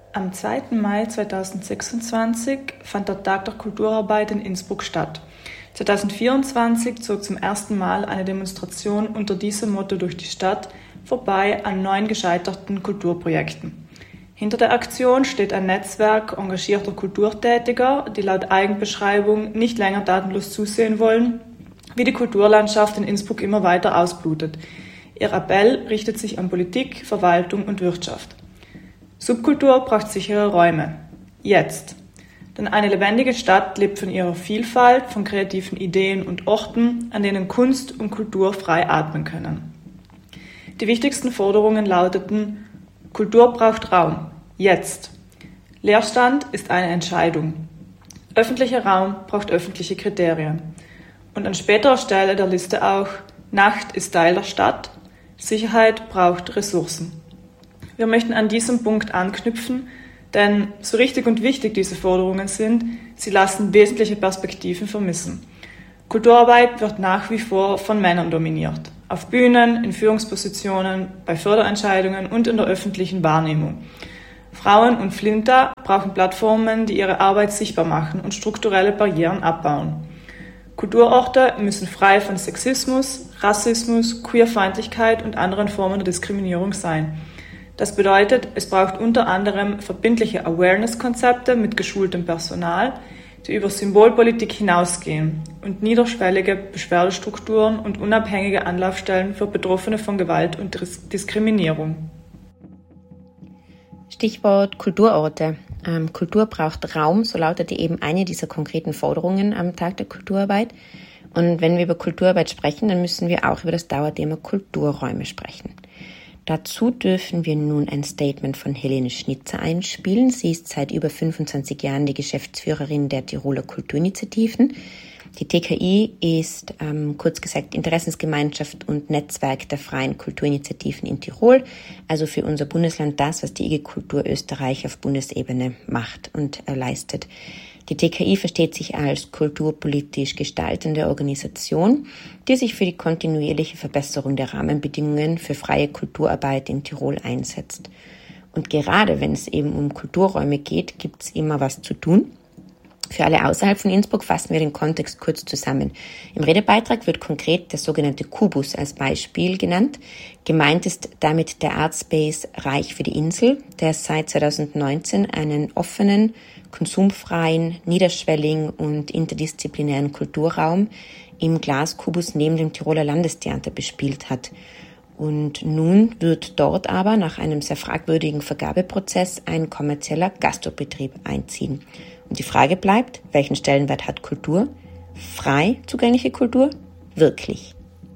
Am 2. Mai 2026 fand der Tag der Kulturarbeit in Innsbruck statt. 2024 zog zum ersten Mal eine Demonstration unter diesem Motto durch die Stadt, vorbei an 9 gescheiterten Kulturprojekten. Hinter der Aktion steht ein Netzwerk engagierter Kulturtätiger, die laut Eigenbeschreibung nicht länger tatenlos zusehen wollen, wie die Kulturlandschaft in Innsbruck immer weiter ausblutet. Ihr Appell richtet sich an Politik, Verwaltung und Wirtschaft. Subkultur braucht sichere Räume. Jetzt. Denn eine lebendige Stadt lebt von ihrer Vielfalt, von kreativen Ideen und Orten, an denen Kunst und Kultur frei atmen können. Die wichtigsten Forderungen lauteten: Kultur braucht Raum. Jetzt. Leerstand ist eine Entscheidung. Öffentlicher Raum braucht öffentliche Kriterien. Und an späterer Stelle der Liste auch: Nacht ist Teil der Stadt. Sicherheit braucht Ressourcen. Wir möchten an diesem Punkt anknüpfen, denn so richtig und wichtig diese Forderungen sind, sie lassen wesentliche Perspektiven vermissen. Kulturarbeit wird nach wie vor von Männern dominiert. Auf Bühnen, in Führungspositionen, bei Förderentscheidungen und in der öffentlichen Wahrnehmung. Frauen und Flinter brauchen Plattformen, die ihre Arbeit sichtbar machen und strukturelle Barrieren abbauen. Kulturorte müssen frei von Sexismus, Rassismus, Queerfeindlichkeit und anderen Formen der Diskriminierung sein. Das bedeutet, es braucht unter anderem verbindliche Awareness-Konzepte mit geschultem Personal, die über Symbolpolitik hinausgehen und niederschwellige Beschwerdestrukturen und unabhängige Anlaufstellen für Betroffene von Gewalt und Diskriminierung. Stichwort Kulturorte. Kultur braucht Raum, so lautete eben eine dieser konkreten Forderungen am Tag der Kulturarbeit. Und wenn wir über Kulturarbeit sprechen, dann müssen wir auch über das Dauerthema Kulturräume sprechen. Dazu dürfen wir nun ein Statement von Helene Schnitzer einspielen. Sie ist seit über 25 Jahren die Geschäftsführerin der Tiroler Kulturinitiativen. Die TKI ist, kurz gesagt, Interessensgemeinschaft und Netzwerk der freien Kulturinitiativen in Tirol, also für unser Bundesland das, was die IG Kultur Österreich auf Bundesebene macht und leistet. Die TKI versteht sich als kulturpolitisch gestaltende Organisation, die sich für die kontinuierliche Verbesserung der Rahmenbedingungen für freie Kulturarbeit in Tirol einsetzt. Und gerade wenn es eben um Kulturräume geht, gibt es immer was zu tun. Für alle außerhalb von Innsbruck fassen wir den Kontext kurz zusammen. Im Redebeitrag wird konkret der sogenannte Kubus als Beispiel genannt. Gemeint ist damit der Artspace Reich für die Insel, der seit 2019 einen offenen, konsumfreien, niederschwelligen und interdisziplinären Kulturraum im Glaskubus neben dem Tiroler Landestheater bespielt hat. Und nun wird dort aber nach einem sehr fragwürdigen Vergabeprozess ein kommerzieller Gastrobetrieb einziehen. Und die Frage bleibt, welchen Stellenwert hat Kultur? Frei zugängliche Kultur? Wirklich?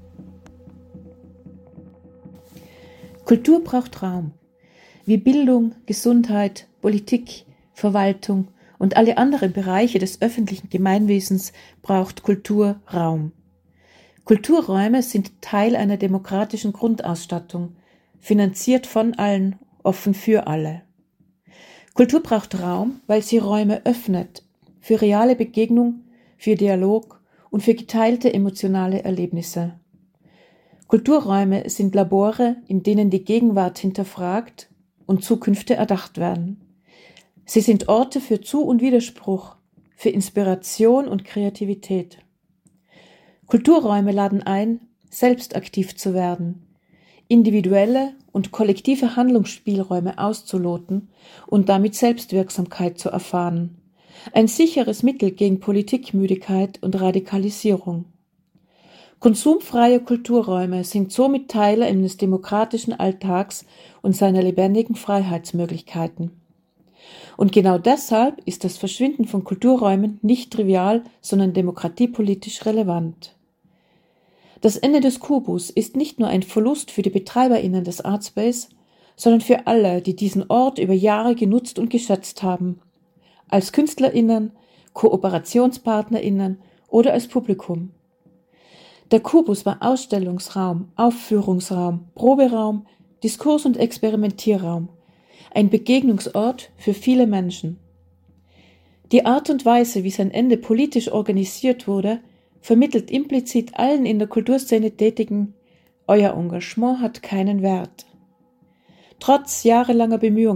Kultur braucht Raum. Wie Bildung, Gesundheit, Politik, Verwaltung und alle anderen Bereiche des öffentlichen Gemeinwesens braucht Kultur Raum. Kulturräume sind Teil einer demokratischen Grundausstattung, finanziert von allen, offen für alle. Kultur braucht Raum, weil sie Räume öffnet, für reale Begegnung, für Dialog und für geteilte emotionale Erlebnisse. Kulturräume sind Labore, in denen die Gegenwart hinterfragt und Zukünfte erdacht werden. Sie sind Orte für Zu- und Widerspruch, für Inspiration und Kreativität. Kulturräume laden ein, selbst aktiv zu werden, individuelle und kollektive Handlungsspielräume auszuloten und damit Selbstwirksamkeit zu erfahren. Ein sicheres Mittel gegen Politikmüdigkeit und Radikalisierung. Konsumfreie Kulturräume sind somit Teile eines demokratischen Alltags und seiner lebendigen Freiheitsmöglichkeiten. Und genau deshalb ist das Verschwinden von Kulturräumen nicht trivial, sondern demokratiepolitisch relevant. Das Ende des Kubus ist nicht nur ein Verlust für die BetreiberInnen des Artspace, sondern für alle, die diesen Ort über Jahre genutzt und geschätzt haben. Als KünstlerInnen, KooperationspartnerInnen oder als Publikum. Der Kubus war Ausstellungsraum, Aufführungsraum, Proberaum, Diskurs- und Experimentierraum. Ein Begegnungsort für viele Menschen. Die Art und Weise, wie sein Ende politisch organisiert wurde, vermittelt implizit allen in der Kulturszene Tätigen: Euer Engagement hat keinen Wert. Trotz jahrelanger Bemühungen,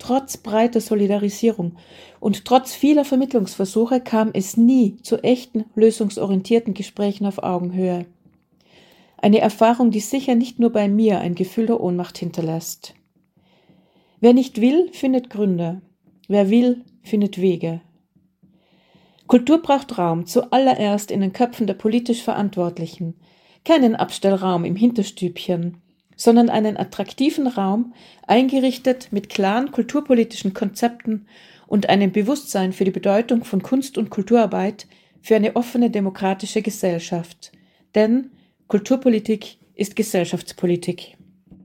trotz breiter Solidarisierung und trotz vieler Vermittlungsversuche kam es nie zu echten, lösungsorientierten Gesprächen auf Augenhöhe. Eine Erfahrung, die sicher nicht nur bei mir ein Gefühl der Ohnmacht hinterlässt. Wer nicht will, findet Gründe. Wer will, findet Wege. Kultur braucht Raum, zuallererst in den Köpfen der politisch Verantwortlichen. Keinen Abstellraum im Hinterstübchen, sondern einen attraktiven Raum, eingerichtet mit klaren kulturpolitischen Konzepten und einem Bewusstsein für die Bedeutung von Kunst- und Kulturarbeit für eine offene demokratische Gesellschaft. Denn Kulturpolitik ist Gesellschaftspolitik.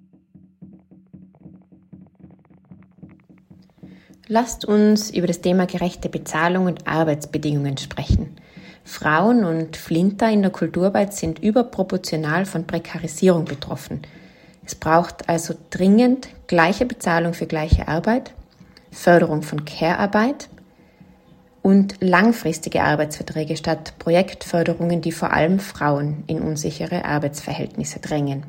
Lasst uns über das Thema gerechte Bezahlung und Arbeitsbedingungen sprechen. Frauen und Flinter in der Kulturarbeit sind überproportional von Prekarisierung betroffen. Es braucht also dringend gleiche Bezahlung für gleiche Arbeit, Förderung von Care-Arbeit und langfristige Arbeitsverträge statt Projektförderungen, die vor allem Frauen in unsichere Arbeitsverhältnisse drängen.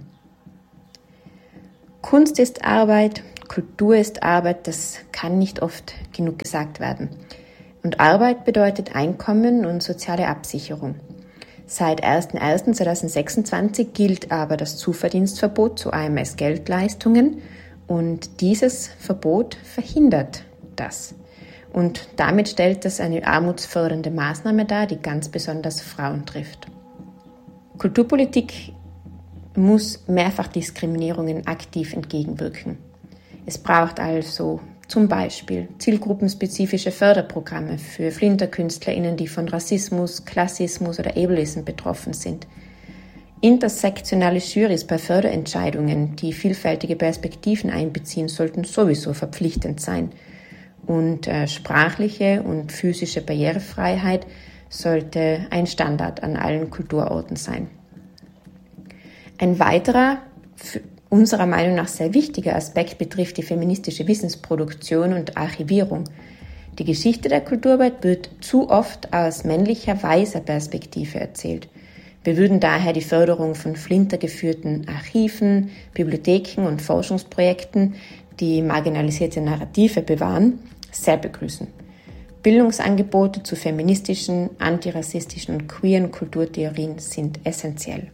Kunst ist Arbeit, Kultur ist Arbeit, das kann nicht oft genug gesagt werden. Und Arbeit bedeutet Einkommen und soziale Absicherung. Seit 01.01.2026 gilt aber das Zuverdienstverbot zu AMS-Geldleistungen und dieses Verbot verhindert das. Und damit stellt es eine armutsfördernde Maßnahme dar, die ganz besonders Frauen trifft. Kulturpolitik muss Mehrfachdiskriminierungen aktiv entgegenwirken. Es braucht also zum Beispiel zielgruppenspezifische Förderprogramme für FlinterkünstlerInnen, die von Rassismus, Klassismus oder Ableism betroffen sind. Intersektionale Jurys bei Förderentscheidungen, die vielfältige Perspektiven einbeziehen, sollten sowieso verpflichtend sein. Und sprachliche und physische Barrierefreiheit sollte ein Standard an allen Kulturorten sein. Ein weiterer, unserer Meinung nach sehr wichtiger Aspekt betrifft die feministische Wissensproduktion und Archivierung. Die Geschichte der Kulturarbeit wird zu oft aus männlicher, weißer Perspektive erzählt. Wir würden daher die Förderung von flintergeführten Archiven, Bibliotheken und Forschungsprojekten, die marginalisierte Narrative bewahren, sehr begrüßen. Bildungsangebote zu feministischen, antirassistischen und queeren Kulturtheorien sind essentiell.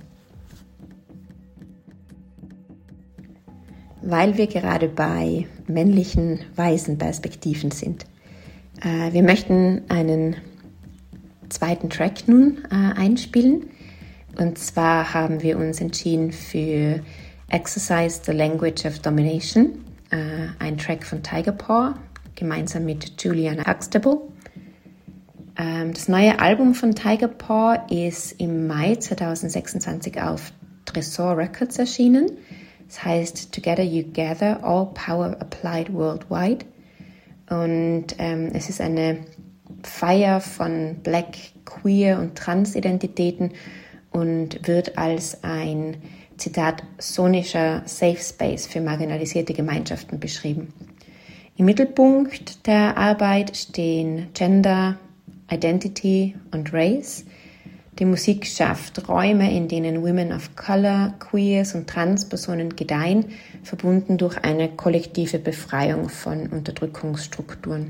Weil wir gerade bei männlichen, weißen Perspektiven sind. Wir möchten einen zweiten Track nun einspielen. Und zwar haben wir uns entschieden für Exercise the Language of Domination, ein Track von Tiger Paw, gemeinsam mit Juliana Huxtable. Das neue Album von Tiger Paw ist im Mai 2026 auf Tresor Records erschienen. Es heißt Together You Gather, All Power Applied Worldwide. Und es ist eine Feier von Black, Queer und Transidentitäten und wird als ein, Zitat, sonischer Safe Space für marginalisierte Gemeinschaften beschrieben. Im Mittelpunkt der Arbeit stehen Gender, Identity und Race. Die Musik schafft Räume, in denen Women of Color, Queers und Transpersonen gedeihen, verbunden durch eine kollektive Befreiung von Unterdrückungsstrukturen.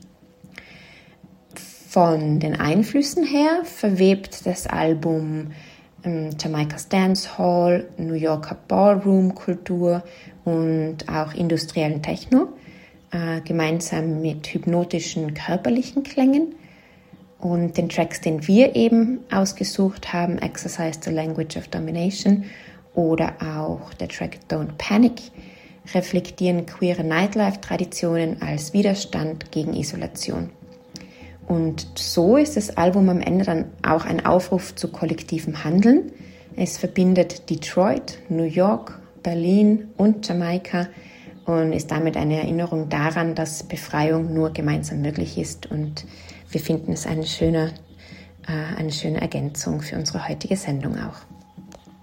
Von den Einflüssen her verwebt das Album Jamaikas Dancehall, New Yorker Ballroom-Kultur und auch industriellen Techno, gemeinsam mit hypnotischen körperlichen Klängen. Und den Tracks, den wir eben ausgesucht haben, Exercise the Language of Domination oder auch der Track Don't Panic, reflektieren queere Nightlife-Traditionen als Widerstand gegen Isolation. Und so ist das Album am Ende dann auch ein Aufruf zu kollektivem Handeln. Es verbindet Detroit, New York, Berlin und Jamaika und ist damit eine Erinnerung daran, dass Befreiung nur gemeinsam möglich ist. Und wir finden es eine schöne Ergänzung für unsere heutige Sendung auch.